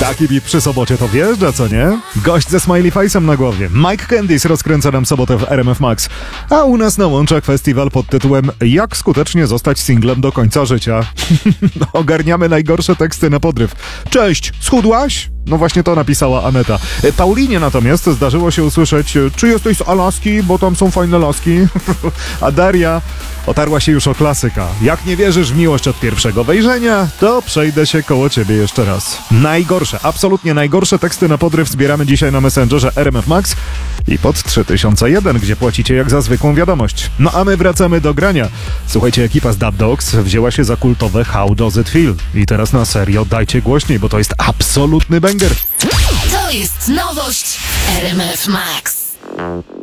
Taki beat przy sobocie to wjeżdża, co nie? Gość ze smiley face'em na głowie. Mike Candice rozkręca nam sobotę w RMF Max. A u nas na łączach festiwal pod tytułem Jak skutecznie zostać singlem do końca życia. Ogarniamy najgorsze teksty na podryw. Cześć, schudłaś? No właśnie to napisała Aneta. Paulinie natomiast zdarzyło się usłyszeć: czy jesteś z Alaski, bo tam są fajne laski? A Daria otarła się już o klasyka. Jak nie wierzysz w miłość od pierwszego wejrzenia, to przejdę się koło ciebie jeszcze raz. Najgorsze, absolutnie najgorsze teksty na podryw zbieramy dzisiaj na Messengerze RMF Max i pod 3001, gdzie płacicie jak za zwykłą wiadomość. No a my wracamy do grania. Słuchajcie, ekipa z Dub Dogs wzięła się za kultowe How Does It Feel. I teraz na serio dajcie głośniej, bo to jest absolutny banger. To jest nowość RMF Max.